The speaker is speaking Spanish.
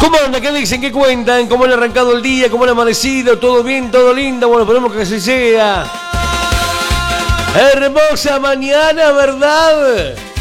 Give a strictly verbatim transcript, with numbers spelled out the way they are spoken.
¿Cómo anda? ¿Qué dicen? ¿Qué cuentan? ¿Cómo le ha arrancado el día? ¿Cómo le ha amanecido? ¿Todo bien? ¿Todo lindo? Bueno, esperemos que así sea. Hermosa mañana, ¿verdad?